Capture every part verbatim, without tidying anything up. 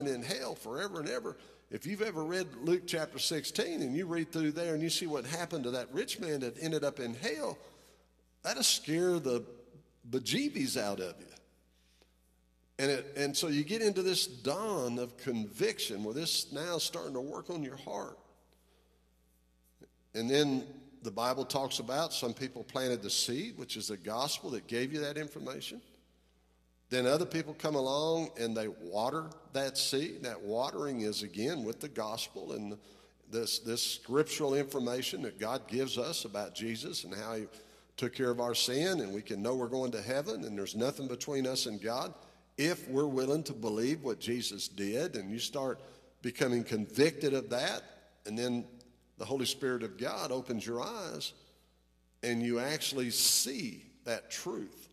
in hell forever and ever. If you've ever read Luke chapter sixteen and you read through there and you see what happened to that rich man that ended up in hell, that'll scare the bejeebies out of you. And, it, and so you get into this dawn of conviction where this now is starting to work on your heart. And then the Bible talks about some people planted the seed, which is the gospel that gave you that information. Then other people come along and they water that seed. That watering is, again, with the gospel and this, this scriptural information that God gives us about Jesus and how he took care of our sin, and we can know we're going to heaven and there's nothing between us and God if we're willing to believe what Jesus did. And you start becoming convicted of that, and then the Holy Spirit of God opens your eyes and you actually see that truth.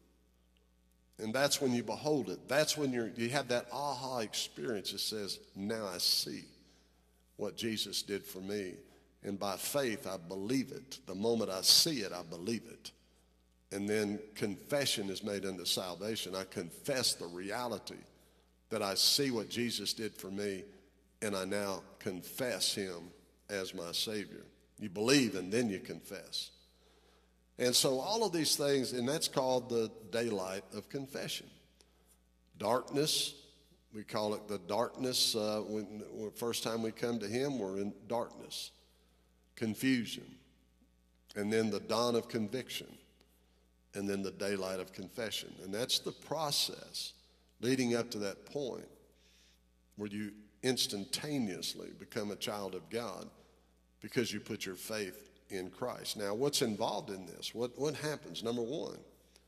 And that's when you behold it. That's when you're, you have that aha experience that says, now I see what Jesus did for me. And by faith, I believe it. The moment I see it, I believe it. And then confession is made unto salvation. I confess the reality that I see what Jesus did for me, and I now confess him as my Savior. You believe and then you confess. And so all of these things, and that's called the daylight of confession. Darkness, we call it the darkness. Uh, when the first time we come to him, we're in darkness. Confusion. And then the dawn of conviction. And then the daylight of confession. And that's the process leading up to that point where you instantaneously become a child of God because you put your faith in Christ. Now, what's involved in this? What, what happens? Number one,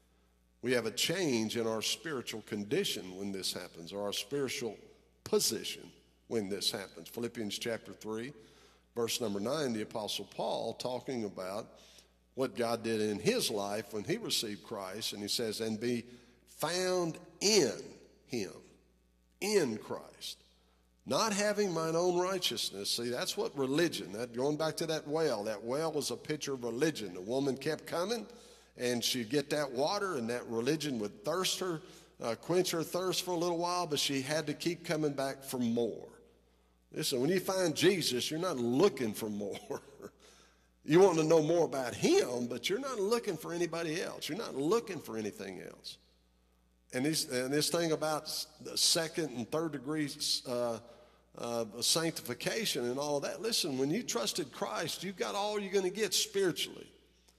we have a change in our spiritual condition when this happens, or our spiritual position when this happens. Philippians chapter three, verse number nine, the Apostle Paul talking about what God did in his life when he received Christ, and he says, and be found in him, in Christ. Not having mine own righteousness. See, that's what religion, that going back to that well, that well was a picture of religion. The woman kept coming, and she'd get that water, and that religion would thirst her, uh, quench her thirst for a little while, but she had to keep coming back for more. Listen, when you find Jesus, you're not looking for more. You want to know more about him, but you're not looking for anybody else. You're not looking for anything else. And this, and this thing about the second and third degree uh, uh, sanctification and all of that, listen, when you trusted Christ, you've got all you're going to get spiritually.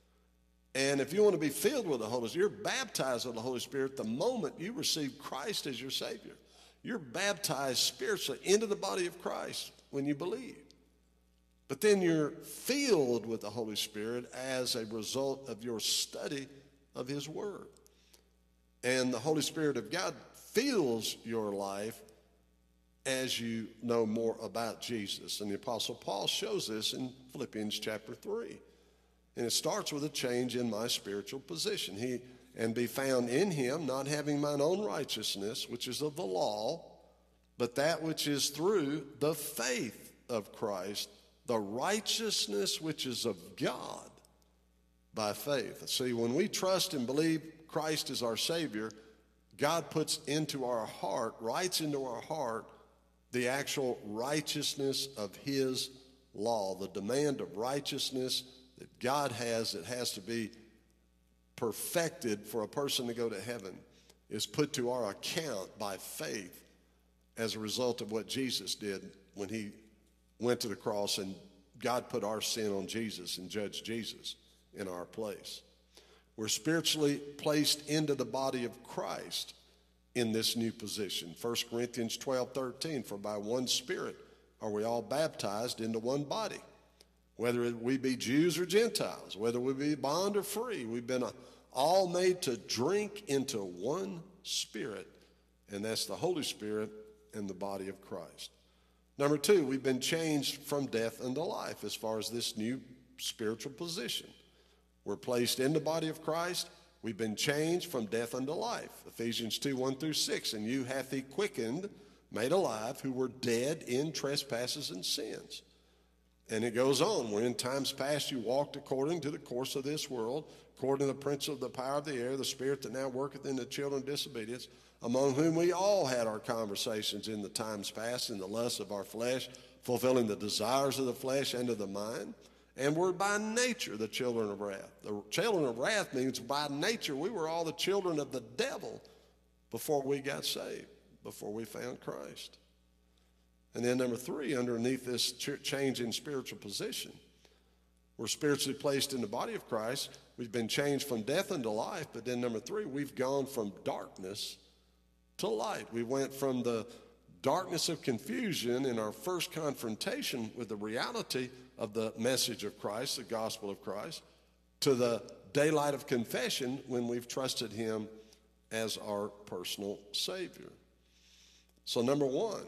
And if you want to be filled with the Holy Spirit, you're baptized with the Holy Spirit the moment you receive Christ as your Savior. You're baptized spiritually into the body of Christ when you believe. But then you're filled with the Holy Spirit as a result of your study of his word. And the Holy Spirit of God fills your life as you know more about Jesus. And the Apostle Paul shows this in Philippians chapter three. And it starts with a change in my spiritual position. He, and be found in him, not having mine own righteousness, which is of the law, but that which is through the faith of Christ, the righteousness which is of God by faith. See, when we trust and believe Christ is our Savior, God puts into our heart, writes into our heart, the actual righteousness of his law, the demand of righteousness that God has that has to be perfected for a person to go to heaven is put to our account by faith as a result of what Jesus did when he went to the cross and God put our sin on Jesus and judged Jesus in our place. We're spiritually placed into the body of Christ in this new position. First Corinthians twelve thirteen, for by one Spirit are we all baptized into one body. Whether we be Jews or Gentiles, whether we be bond or free, we've been all made to drink into one Spirit, and that's the Holy Spirit and the body of Christ. Number two, we've been changed from death unto life as far as this new spiritual position. We're placed in the body of Christ. We've been changed from death unto life. Ephesians two, one through six, and you hath he quickened, made alive, who were dead in trespasses and sins. And it goes on. Where in times past you walked according to the course of this world, according to the prince of the power of the air, the spirit that now worketh in the children of disobedience, among whom we all had our conversations in the times past in the lusts of our flesh, fulfilling the desires of the flesh and of the mind. And we're by nature the children of wrath. The children of wrath means by nature we were all the children of the devil before we got saved, before we found Christ. And then number three, underneath this change in spiritual position, we're spiritually placed in the body of Christ. We've been changed from death unto life. But then number three, we've gone from darkness to light. We went from the darkness of confusion in our first confrontation with the reality of the message of Christ, the gospel of Christ, to the daylight of confession when we've trusted him as our personal Savior. So number one,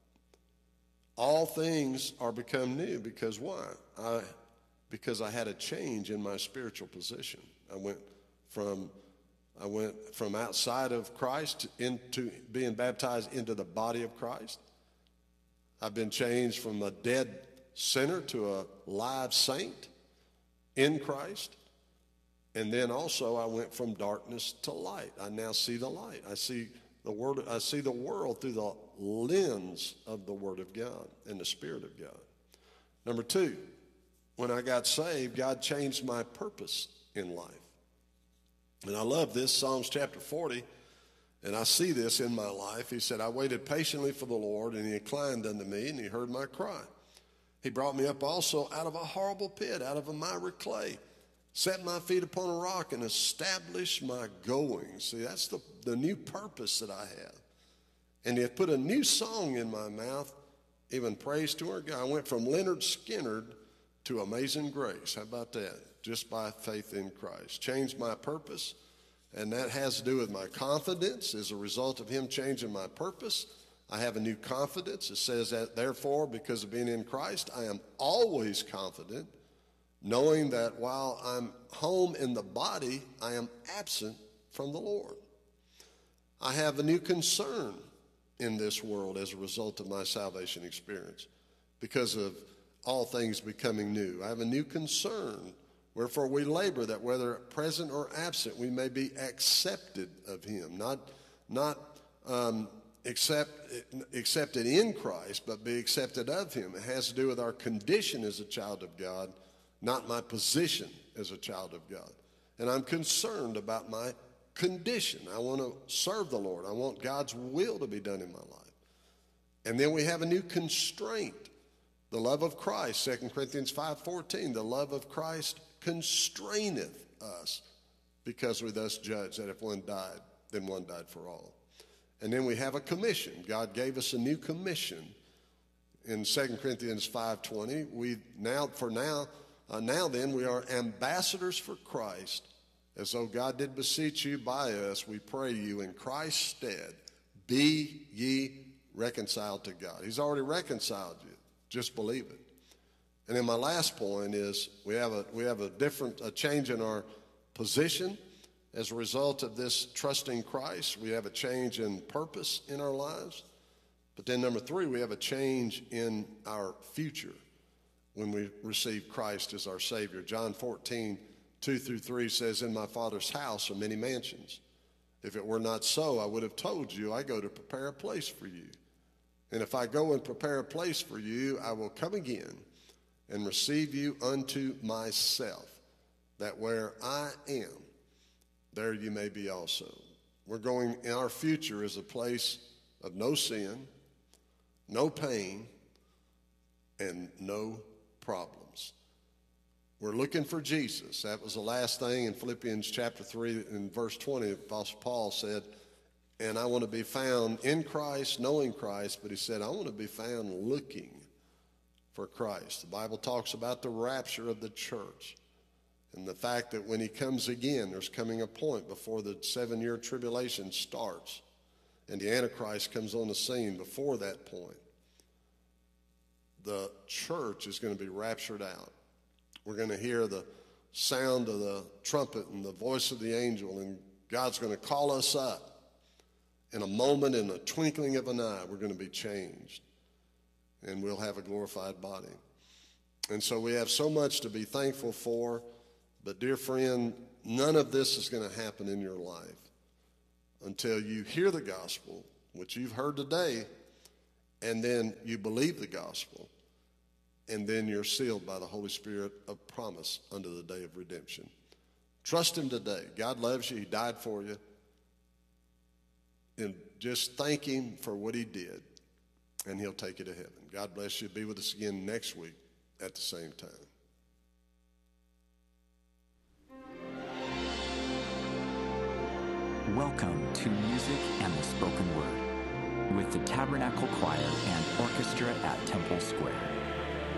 all things are become new because why? I, because I had a change in my spiritual position. I went from I went from outside of Christ into being baptized into the body of Christ. I've been changed from a dead sinner to a live saint in Christ. And then also I went from darkness to light. I now see the light. I see the word, I see the world through the lens of the Word of God and the Spirit of God. Number two, when I got saved, God changed my purpose in life. And I love this, Psalms chapter forty, and I see this in my life. He said, I waited patiently for the Lord, and he inclined unto me, and he heard my cry. He brought me up also out of a horrible pit, out of a miry clay, set my feet upon a rock, and established my going. See, that's the, the new purpose that I have. And he had put a new song in my mouth, even praise to our God. I went from Leonard Skinner to Amazing Grace. How about that? Just by faith in Christ. Changed my purpose, and that has to do with my confidence. As a result of him changing my purpose, I have a new confidence. It says that, therefore, because of being in Christ, I am always confident, knowing that while I'm home in the body, I am absent from the Lord. I have a new concern in this world as a result of my salvation experience because of all things becoming new. I have a new concern. Wherefore we labor that whether present or absent, we may be accepted of him. Not, not um, accept, accepted in Christ, but be accepted of him. It has to do with our condition as a child of God, not my position as a child of God. And I'm concerned about my condition. I want to serve the Lord. I want God's will to be done in my life. And then we have a new constraint. The love of Christ, Second Corinthians five fourteen, the love of Christ constraineth us, because we thus judge that if one died, then one died for all. And then we have a commission. God gave us a new commission in Second Corinthians five twenty. We now, for now, uh, now then, we are ambassadors for Christ, as though God did beseech you by us. We pray you in Christ's stead, be ye reconciled to God. He's already reconciled you. Just believe it. And then my last point is we have a we have a different a change in our position as a result of this trusting Christ. We have a change in purpose in our lives. But then number three, we have a change in our future when we receive Christ as our Savior. John fourteen, two through three says, in my Father's house are many mansions. If it were not so, I would have told you, I go to prepare a place for you. And if I go and prepare a place for you, I will come again and receive you unto myself, that where I am, there you may be also. We're going, in our future is a place of no sin, no pain, and no problems. We're looking for Jesus. That was the last thing in Philippians chapter three and verse twenty. Apostle Paul said, and I want to be found in Christ, knowing Christ, but he said, I want to be found looking for Christ. The Bible talks about the rapture of the church and the fact that when he comes again, there's coming a point before the seven-year tribulation starts and the Antichrist comes on the scene. Before that point, the church is going to be raptured out. We're going to hear the sound of the trumpet and the voice of the angel, and God's going to call us up. In a moment, in a twinkling of an eye, we're going to be changed, and we'll have a glorified body. And so we have so much to be thankful for. But dear friend, none of this is going to happen in your life until you hear the gospel, which you've heard today, and then you believe the gospel, and then you're sealed by the Holy Spirit of promise unto the day of redemption. Trust him today. God loves you. He died for you. And just thank him for what he did, and he'll take you to heaven. God bless you. Be with us again next week at the same time. Welcome to Music and the Spoken Word with the Tabernacle Choir and Orchestra at Temple Square.